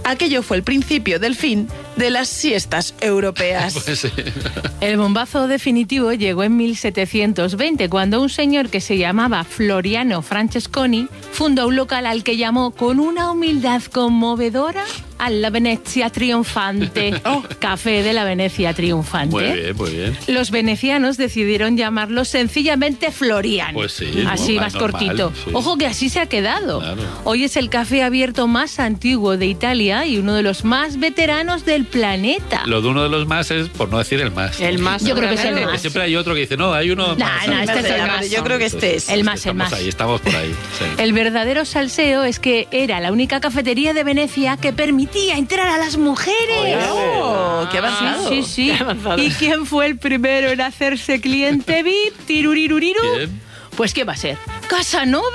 Aquello fue el principio del fin de las siestas europeas. Pues sí. El bombazo definitivo llegó en 1720, cuando un señor que se llamaba Floriano Francesconi fundó un local al que llamó con una humildad conmovedora a la Venezia Triunfante. Café de la Venecia Triunfante. Muy bien, muy bien. Los venecianos decidieron llamarlo sencillamente Florian. Pues sí, así ¿no? más Normal, cortito. sí. Ojo que así se ha quedado. Claro. Hoy es el café abierto más antiguo de Italia y uno de los más veteranos del planeta. Lo de uno de los más es, por no decir el más. El más. Yo creo que es el Que más. siempre hay otro que dice, no, hay uno más. No, este es el más. Yo creo que este es. El más, el más. Estamos por ahí. Sí. El verdadero salseo es que era la única cafetería de Venecia que permitía entrar a las mujeres. ¡Oh, qué avanzado! Sí, sí, sí. Qué avanzado. ¿Y quién fue el primero en hacerse cliente VIP? Tiruriruriru. ¿Quién? Pues ¿qué va a ser? ¡Casanova!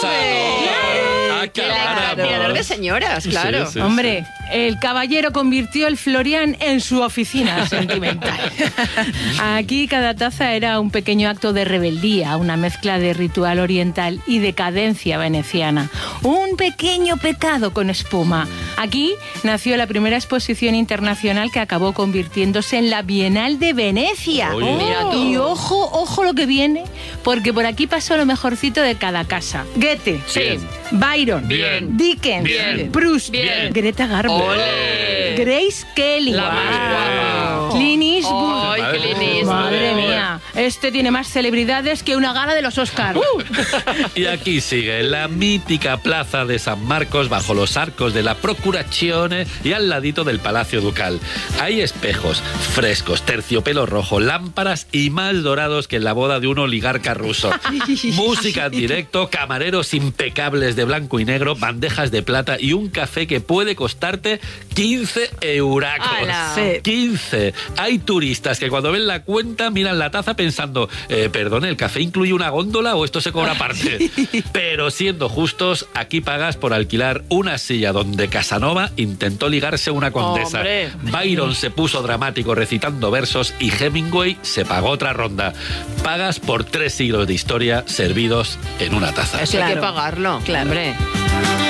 ¡Ah, qué Mirador de señoras, claro. Sí, sí, Hombre, el caballero convirtió el Florian en su oficina sentimental. Aquí cada taza era un pequeño acto de rebeldía, una mezcla de ritual oriental y decadencia veneciana. Un pequeño pecado con espuma. Aquí nació la primera exposición internacional que acabó convirtiéndose en la Bienal de Venecia. Oye. Mira tú. Y ojo lo que viene, porque por aquí pasó lo mejorcito de cada casa. Goethe, Bien. Byron, Bien. Dickens, Bien. Proust, Bien. Greta Garbo, ¡Ole! Grace Kelly, La más guapa. Clint Eastwood. ¡Ay, Madre Clint mía. Eastwood! Madre mía, este tiene más celebridades que una gala de los Oscars. Y aquí sigue la mítica plaza de San Marcos bajo los arcos de la Procurazione y al ladito del Palacio Ducal. Hay espejos, frescos, terciopelo rojo, lámparas y más dorados que en la boda de un oligarca ruso. Música en directo, camareros impecables de blanco y negro, bandejas de plata y un café que puede costarte 15 euracos. ¡Hala! Sí. 15. Hay turistas que cuando ven la cuenta miran la taza pensando, perdón, ¿el café incluye una góndola o esto se cobra aparte? Pero siendo justos, aquí pagas por alquilar una silla donde Casanova intentó ligarse una condesa. ¡Hombre! Byron se puso dramático recitando versos y Hemingway se pagó otra ronda. Pagas por 3 siglos de historia servidos en una taza. Eso hay que Claro. pagarlo. Claro. Hombre.